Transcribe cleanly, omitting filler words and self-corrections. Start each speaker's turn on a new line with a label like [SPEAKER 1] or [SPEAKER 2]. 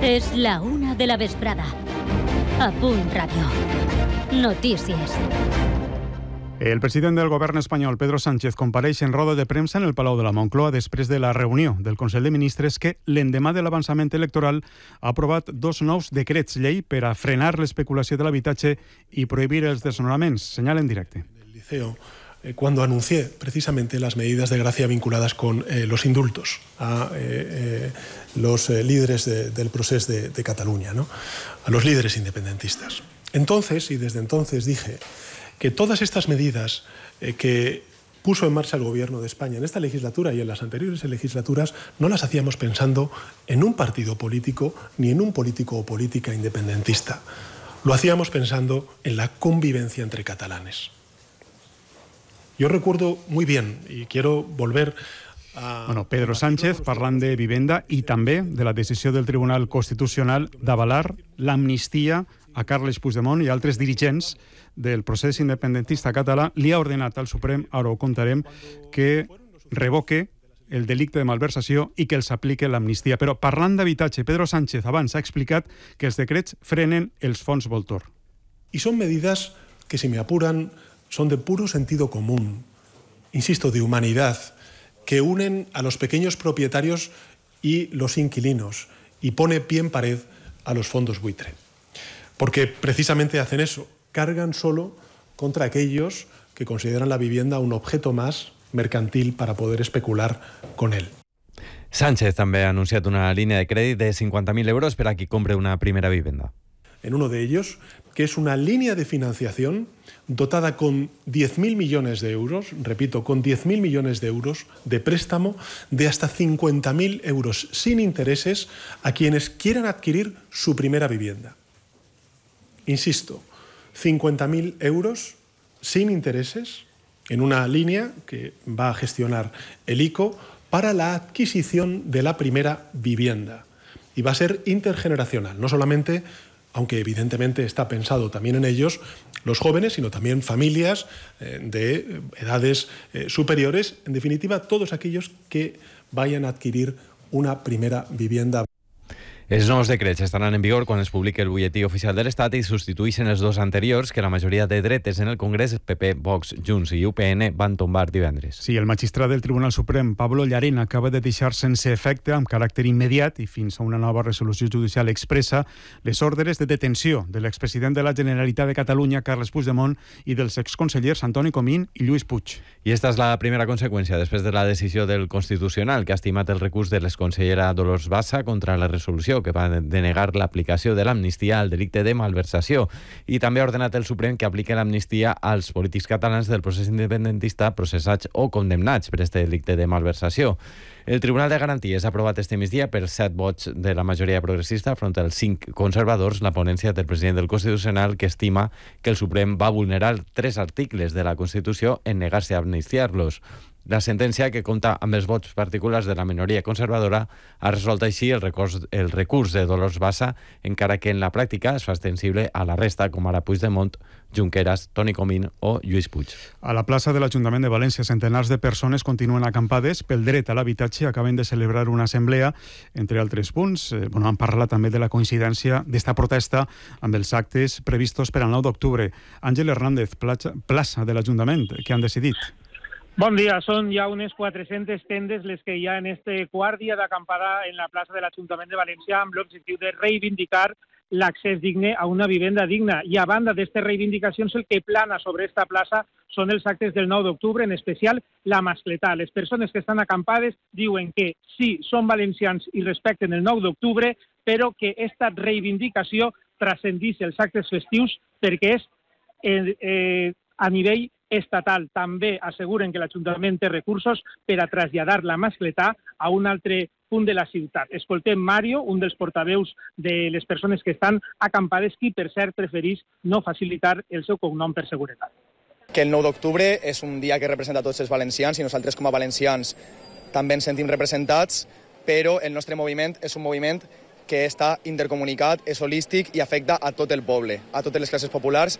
[SPEAKER 1] És la 1 de la vesprada. A Punt Ràdio. Notícies.
[SPEAKER 2] El president del govern espanyol, Pedro Sánchez, compareix en roda de premsa en el Palau de la Moncloa després de la reunió del Consell de Ministres que, l'endemà de l'avançament electoral, ha aprovat 2 nous decrets llei per a frenar l'especulació de l'habitatge i prohibir els desnonaments. Senyala en directe.
[SPEAKER 3] El Liceo, cuando anuncié precisamente las medidas de gracia vinculadas con los indultos a los líderes del procés de Cataluña, ¿no? A los líderes independentistas. Entonces, y desde entonces dije que todas estas medidas que puso en marcha el Gobierno de España en esta legislatura y en las anteriores legislaturas no las hacíamos pensando en un partido político ni en un político o política independentista. Lo hacíamos pensando en la convivencia entre catalanes. Yo recuerdo muy bien, y quiero volver a...
[SPEAKER 2] Pedro Sánchez parlant de vivenda i també de la decisió del Tribunal Constitucional d'avalar l'amnistia a Carles Puigdemont i altres dirigents del procés independentista català. Li ha ordenat al Suprem, ara ho contarem, que revoque el delicte de malversació i que els aplique l'amnistia. Però parlant d'habitatge, Pedro Sánchez abans ha explicat que els decrets frenen els fons Voltor.
[SPEAKER 3] Y son medidas que, si me apuran, son de puro sentido común, insisto, de humanidad, que unen a los pequeños propietarios y los inquilinos y pone pie en pared a los fondos buitre. Porque precisamente hacen eso, cargan solo contra aquellos que consideran la vivienda un objeto más mercantil para poder especular con él.
[SPEAKER 4] Sánchez també ha anunciat una línia de crèdit de 50.000 euros per a qui compre una primera vivenda.
[SPEAKER 3] En uno de ellos, que es una línea de financiación dotada con 10.000 millones de euros, repito, con 10.000 millones de euros de préstamo de hasta 50.000 euros sin intereses a quienes quieran adquirir su primera vivienda. Insisto, 50.000 euros sin intereses en una línea que va a gestionar el ICO para la adquisición de la primera vivienda. Y va a ser intergeneracional, no solamente, aunque evidentemente está pensado también en ellos, los jóvenes, sino también familias de edades superiores, en definitiva, todos aquellos que vayan a adquirir una primera vivienda.
[SPEAKER 4] Els nous decrets estaran en vigor quan es publiqui el butlletí oficial de l'Estat i substitueixen els 2 anteriors que la majoria de dretes en el Congrés, PP, Vox, Junts i UPN, van tombar divendres.
[SPEAKER 2] Sí, el magistrat del Tribunal Suprem, Pablo Llarena, acaba de deixar sense efecte, amb caràcter immediat i fins a una nova resolució judicial expressa, les ordres de detenció de l'expresident de la Generalitat de Catalunya, Carles Puigdemont, i dels exconsellers Antoni Comín i Lluís Puig.
[SPEAKER 4] I esta és la primera conseqüència després de la decisió del Constitucional, que ha estimat el recurs de l'exconsellera Dolors Bassa contra la resolució que va denegar l'aplicació de l'amnistia al delicte de malversació i també ha ordenat el Suprem que apliqui l'amnistia als polítics catalans del procés independentista processats o condemnats per este delicte de malversació. El Tribunal de Garanties ha aprovat este migdia per 7 vots de la majoria progressista front als 5 conservadors la ponència del president del Constitucional que estima que el Suprem va vulnerar 3 articles de la Constitució en negar-se a amnistiar-los. La sentència, que compta amb els vots particulars de la minoria conservadora, ha resolt així el recurs de Dolors Bassa, encara que en la pràctica es fa extensible a la resta, com ara Puigdemont, Junqueras, Toni Comín o Lluís Puig.
[SPEAKER 2] A la plaça de l'Ajuntament de València, centenars de persones continuen acampades pel dret a l'habitatge. Acaben de celebrar una assemblea, entre altres punts. Han parlat també de la coincidència d'esta protesta amb els actes previstos per al 9 d'octubre. Àngel Hernández, plaça de l'Ajuntament, què han decidit?
[SPEAKER 5] Bon dia, són ja unes 400 tendes les que hi ha en este quart dia d'acampada en la plaça de l'Ajuntament de València amb l'objectiu de reivindicar l'accés digne a una vivenda digna. I a banda d'aquestes reivindicacions, el que plana sobre esta plaça són els actes del 9 d'octubre, en especial la mascletà. Les persones que estan acampades diuen que sí, són valencians i respecten el 9 d'octubre, però que esta reivindicació transcendeix els actes festius perquè és a nivell estatal. També asseguren que l'Ajuntament té recursos per a traslladar la mascletà a un altre punt de la ciutat. Escoltem Mario, un dels portaveus de les persones que estan acampades, qui, per cert, prefereix no facilitar el seu cognom per seguretat.
[SPEAKER 6] Que el 9 d'octubre és un dia que representa tots els valencians i nosaltres com a valencians també ens sentim representats, però el nostre moviment és un moviment que està intercomunicat, és holístic i afecta a tot el poble, a totes les classes populars